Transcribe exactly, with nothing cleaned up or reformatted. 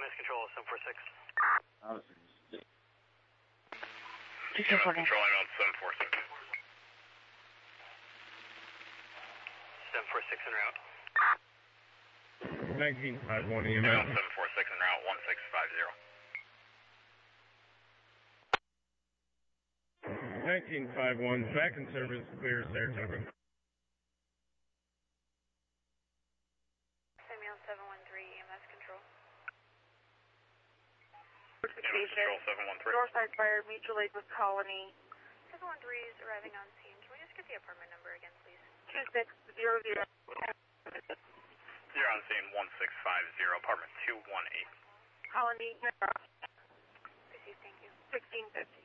M S Control, seven four six. E M S controlling on seven four six. seven four six en route. nineteen five one E M S. seven four six en route, one six five zero. nineteen five one, back in service, clear Saratoga. Samuel seven one three, E M S Control. E M S Control seven one three. Northside Fire, mutual aid with Colony. seven one three is arriving on scene. Can we just get the apartment number again, please? two six zero zero. You're on scene one six five zero, apartment two one eight. Colony, received, thank you. sixteen fifty.